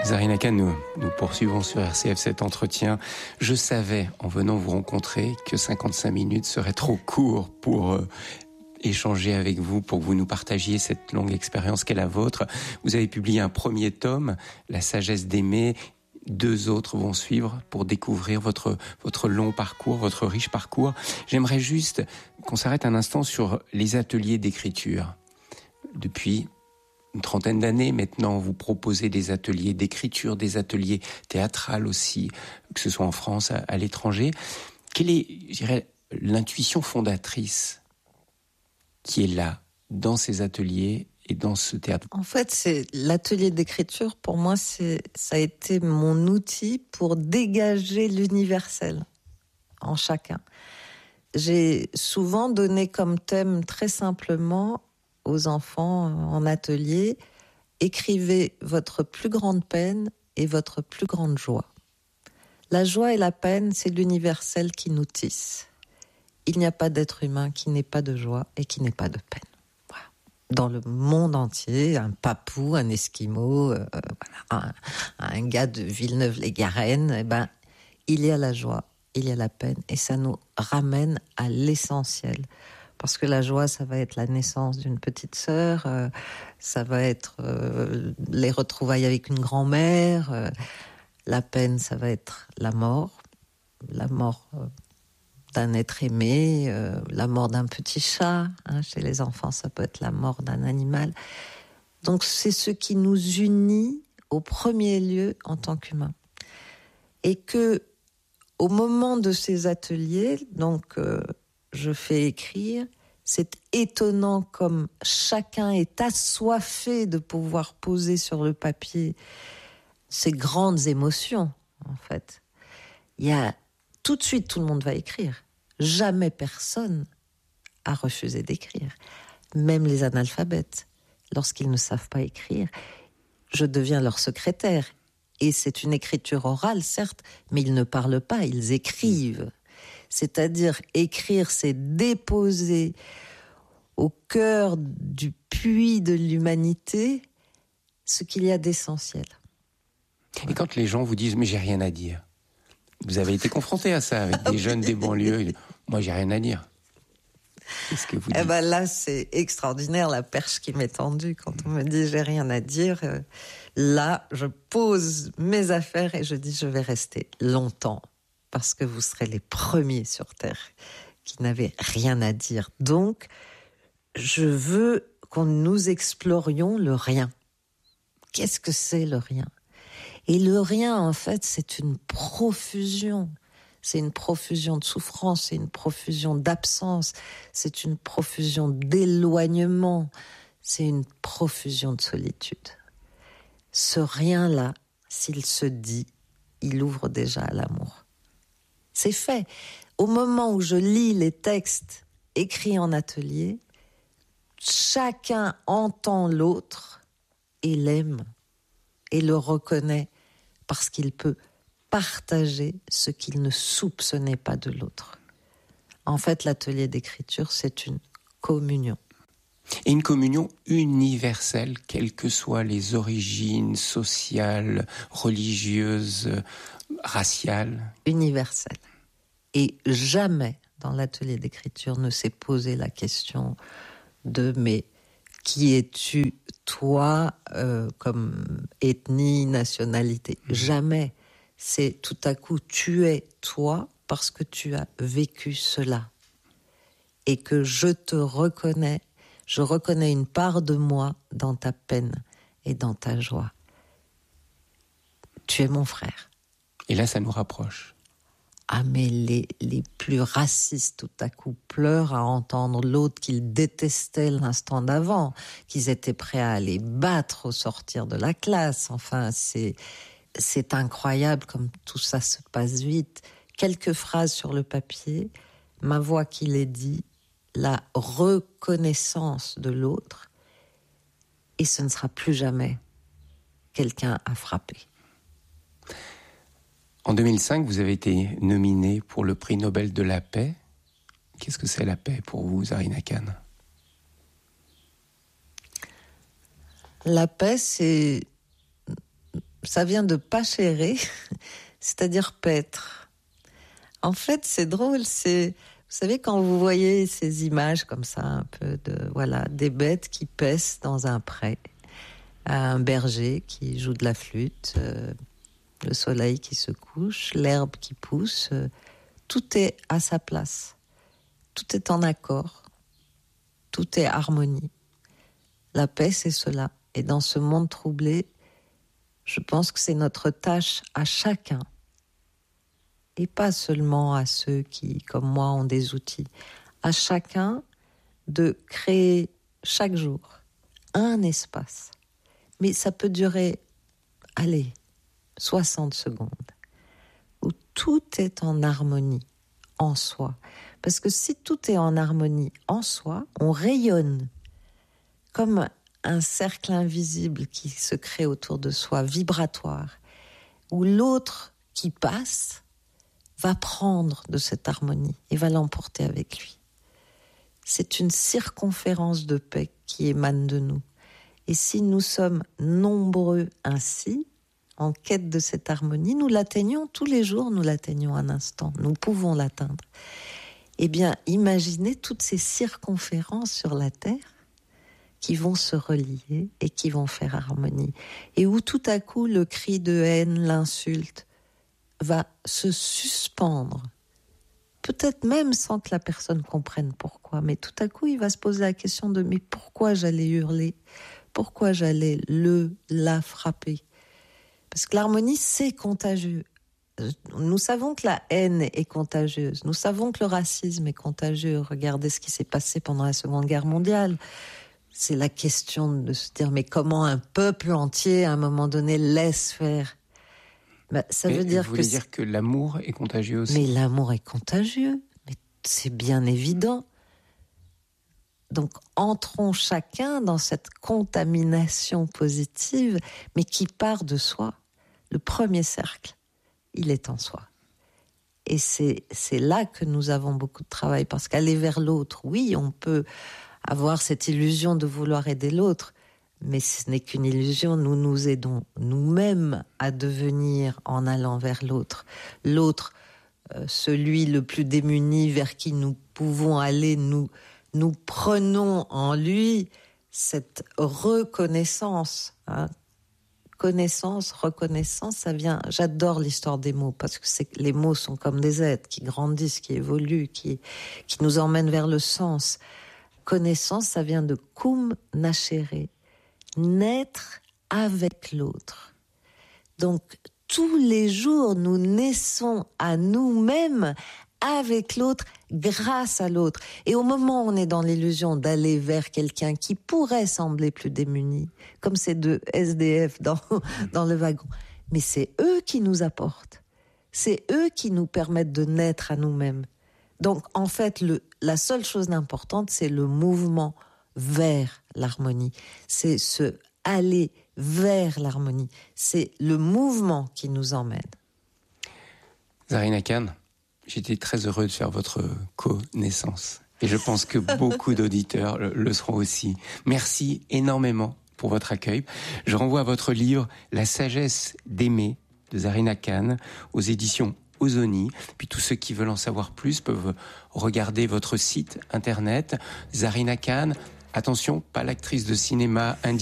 Zarina Khan, nous poursuivons sur RCF cet entretien. Je savais, en venant vous rencontrer, que 55 minutes serait trop court pour échanger avec vous, pour que vous nous partagiez cette longue expérience qu'est la vôtre. Vous avez publié un premier tome, La sagesse d'aimer. 2 autres vont suivre pour découvrir votre long parcours, votre riche parcours. J'aimerais juste qu'on s'arrête un instant sur les ateliers d'écriture. Depuis une 30aine d'années maintenant, vous proposez des ateliers d'écriture, des ateliers théâtrales aussi, que ce soit en France, à l'étranger. Quelle est, je dirais, l'intuition fondatrice qui est là, dans ces ateliers et dans ce théâtre? En fait, c'est l'atelier d'écriture, pour moi, ça a été mon outil pour dégager l'universel en chacun. J'ai souvent donné comme thème, très simplement, aux enfants en atelier, écrivez votre plus grande peine et votre plus grande joie. La joie et la peine, c'est l'universel qui nous tisse. Il n'y a pas d'être humain qui n'ait pas de joie et qui n'ait pas de peine. Voilà. Dans le monde entier, un papou, un esquimau, un gars de Villeneuve-les-Garennes, il y a la joie, il y a la peine, et ça nous ramène à l'essentiel. Parce que la joie, ça va être la naissance d'une petite sœur, ça va être les retrouvailles avec une grand-mère, la peine, ça va être la mort d'un être aimé, la mort d'un petit chat, chez les enfants, ça peut être la mort d'un animal. Donc c'est ce qui nous unit au premier lieu en tant qu'humains. Et que, au moment de ces ateliers, donc je fais écrire, c'est étonnant comme chacun est assoiffé de pouvoir poser sur le papier ces grandes émotions, en fait. Il y a tout de suite, tout le monde va écrire. Jamais personne a refusé d'écrire. Même les analphabètes, lorsqu'ils ne savent pas écrire, je deviens leur secrétaire. Et c'est une écriture orale, certes, mais ils ne parlent pas, ils écrivent. C'est-à-dire, écrire, c'est déposer au cœur du puits de l'humanité ce qu'il y a d'essentiel. Et quand les gens vous disent « mais j'ai rien à dire », vous avez été confronté à ça avec des jeunes des banlieues. « Moi, j'ai rien à dire ». Qu'est-ce que vous dites ? Là, c'est extraordinaire, la perche qui m'est tendue. Quand on me dit « j'ai rien à dire », là, je pose mes affaires et je dis « je vais rester longtemps ». Parce que vous serez les premiers sur Terre qui n'avaient rien à dire. Donc, je veux qu'on nous explorions le rien. Qu'est-ce que c'est le rien ? Et le rien, en fait, c'est une profusion. C'est une profusion de souffrance, c'est une profusion d'absence, c'est une profusion d'éloignement, c'est une profusion de solitude. Ce rien-là, s'il se dit, il ouvre déjà à l'amour. C'est fait. Au moment où je lis les textes écrits en atelier, chacun entend l'autre et l'aime et le reconnaît parce qu'il peut partager ce qu'il ne soupçonnait pas de l'autre. En fait, l'atelier d'écriture, c'est une communion. Et une communion universelle, quelles que soient les origines sociales, religieuses, raciales. Universelle. Et jamais, dans l'atelier d'écriture, ne s'est posé la question de « mais qui es-tu, toi, comme ethnie, nationalité ?» Jamais. C'est tout à coup, tu es toi parce que tu as vécu cela. Et que je te reconnais, je reconnais une part de moi dans ta peine et dans ta joie. Tu es mon frère. Et là, ça nous rapproche. Ah, mais les plus racistes, tout à coup, pleurent à entendre l'autre qu'ils détestaient l'instant d'avant, qu'ils étaient prêts à aller battre au sortir de la classe. Enfin, c'est incroyable comme tout ça se passe vite. Quelques phrases sur le papier, ma voix qui les dit, la reconnaissance de l'autre, et ce ne sera plus jamais quelqu'un à frapper. En 2005, vous avez été nominé pour le prix Nobel de la paix. Qu'est-ce que c'est la paix pour vous, Zarina Khan ? La paix, c'est ça vient de pachérer, c'est-à-dire paître. En fait, c'est drôle, vous savez, quand vous voyez ces images comme ça, un peu des bêtes qui paissent dans un pré, un berger qui joue de la flûte, le soleil qui se couche, l'herbe qui pousse, tout est à sa place. Tout est en accord. Tout est harmonie. La paix, c'est cela. Et dans ce monde troublé, je pense que c'est notre tâche à chacun, et pas seulement à ceux qui, comme moi, ont des outils, à chacun de créer chaque jour un espace. Mais ça peut durer, 60 secondes, où tout est en harmonie en soi. Parce que si tout est en harmonie en soi, on rayonne comme un cercle invisible qui se crée autour de soi, vibratoire, où l'autre qui passe va prendre de cette harmonie et va l'emporter avec lui. C'est une circonférence de paix qui émane de nous. Et si nous sommes nombreux ainsi, en quête de cette harmonie, nous l'atteignons tous les jours, nous l'atteignons un instant, nous pouvons l'atteindre. Eh bien, imaginez toutes ces circonférences sur la Terre qui vont se relier et qui vont faire harmonie. Et où tout à coup, le cri de haine, l'insulte, va se suspendre. Peut-être même sans que la personne comprenne pourquoi. Mais tout à coup, il va se poser la question de « mais pourquoi j'allais hurler ? Pourquoi j'allais la frapper ?» Parce que l'harmonie, c'est contagieux. Nous savons que la haine est contagieuse. Nous savons que le racisme est contagieux. Regardez ce qui s'est passé pendant la Seconde Guerre mondiale. C'est la question de se dire, mais comment un peuple entier, à un moment donné, laisse faire ? Ça veut dire vous voulez dire que l'amour est contagieux aussi ? Mais l'amour est contagieux. Mais c'est bien évident. Donc, entrons chacun dans cette contamination positive, mais qui part de soi. Le premier cercle, il est en soi. Et c'est là que nous avons beaucoup de travail, parce qu'aller vers l'autre, oui, on peut avoir cette illusion de vouloir aider l'autre, mais ce n'est qu'une illusion. Nous nous aidons nous-mêmes à devenir en allant vers l'autre. L'autre, celui le plus démuni vers qui nous pouvons aller, nous prenons en lui cette reconnaissance. Connaissance, reconnaissance, ça vient... J'adore l'histoire des mots, parce que les mots sont comme des êtres qui grandissent, qui évoluent, qui nous emmènent vers le sens. Connaissance, ça vient de cum nascere, naître avec l'autre. Donc, tous les jours, nous naissons à nous-mêmes avec l'autre, grâce à l'autre. Et au moment où on est dans l'illusion d'aller vers quelqu'un qui pourrait sembler plus démuni, comme ces deux SDF dans le wagon, mais c'est eux qui nous apportent. C'est eux qui nous permettent de naître à nous-mêmes. Donc, en fait, la seule chose d'importante, c'est le mouvement vers l'harmonie. C'est se aller vers l'harmonie. C'est le mouvement qui nous emmène. Zarina Khan, j'étais très heureux de faire votre connaissance. Et je pense que beaucoup d'auditeurs le seront aussi. Merci énormément pour votre accueil. Je renvoie à votre livre « La sagesse d'aimer » de Zarina Khan aux éditions Ozoni. Puis tous ceux qui veulent en savoir plus peuvent regarder votre site internet. Zarina Khan, attention, pas l'actrice de cinéma indienne.